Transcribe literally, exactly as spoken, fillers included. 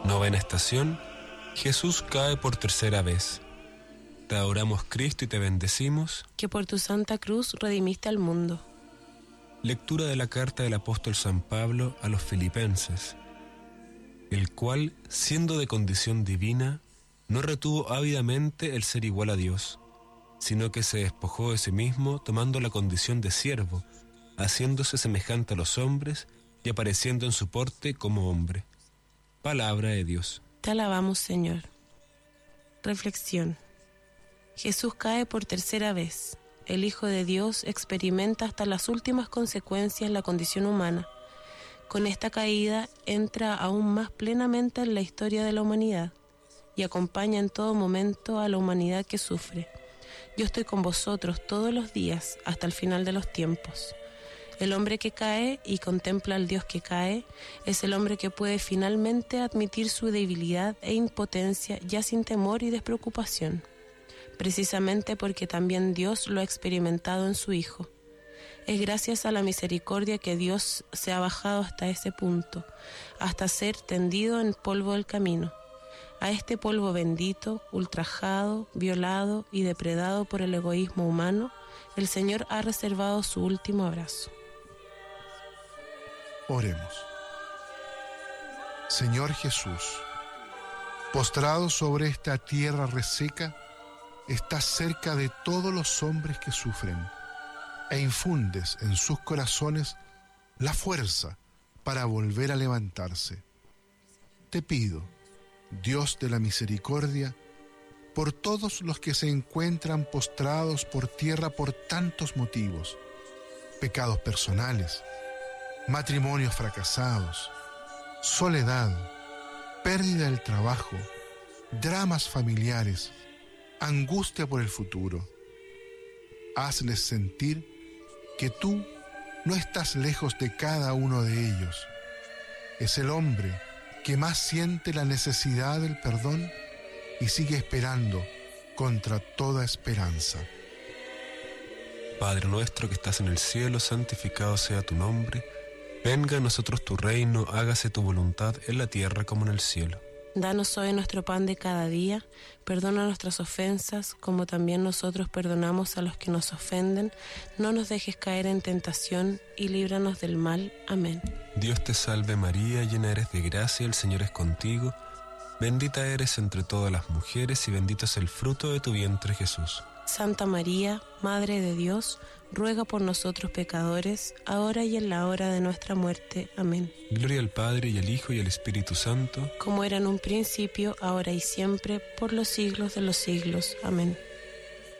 Novena estación. Jesús cae por tercera vez. Te adoramos, Cristo, y te bendecimos, que por tu santa cruz redimiste al mundo. Lectura de la carta del apóstol San Pablo a los Filipenses, el cual, siendo de condición divina, no retuvo ávidamente el ser igual a Dios, sino que se despojó de sí mismo tomando la condición de siervo, haciéndose semejante a los hombres y apareciendo en su porte como hombre. Palabra de Dios. Te alabamos, Señor. Reflexión. Jesús cae por tercera vez. El Hijo de Dios experimenta hasta las últimas consecuencias la condición humana. Con esta caída entra aún más plenamente en la historia de la humanidad y acompaña en todo momento a la humanidad que sufre. Yo estoy con vosotros todos los días hasta el final de los tiempos. El hombre que cae y contempla al Dios que cae es el hombre que puede finalmente admitir su debilidad e impotencia ya sin temor y despreocupación, precisamente porque también Dios lo ha experimentado en su Hijo. Es gracias a la misericordia que Dios se ha bajado hasta ese punto, hasta ser tendido en polvo del camino. A este polvo bendito, ultrajado, violado y depredado por el egoísmo humano, el Señor ha reservado su último abrazo. Oremos. Señor Jesús, postrado sobre esta tierra reseca, estás cerca de todos los hombres que sufren e infundes en sus corazones la fuerza para volver a levantarse. Te pido, Dios de la misericordia, por todos los que se encuentran postrados por tierra por tantos motivos, pecados personales, matrimonios fracasados, soledad, pérdida del trabajo, dramas familiares, angustia por el futuro. Hazles sentir que tú no estás lejos de cada uno de ellos. Es el hombre que más siente la necesidad del perdón y sigue esperando contra toda esperanza. Padre nuestro que estás en el cielo, santificado sea tu nombre. Venga a nosotros tu reino, hágase tu voluntad en la tierra como en el cielo. Danos hoy nuestro pan de cada día, perdona nuestras ofensas, como también nosotros perdonamos a los que nos ofenden. No nos dejes caer en tentación y líbranos del mal. Amén. Dios te salve María, llena eres de gracia, el Señor es contigo. Bendita eres entre todas las mujeres y bendito es el fruto de tu vientre, Jesús. Santa María, Madre de Dios, ruega por nosotros pecadores, ahora y en la hora de nuestra muerte. Amén. Gloria al Padre, y al Hijo, y al Espíritu Santo, como era en un principio, ahora y siempre, por los siglos de los siglos. Amén.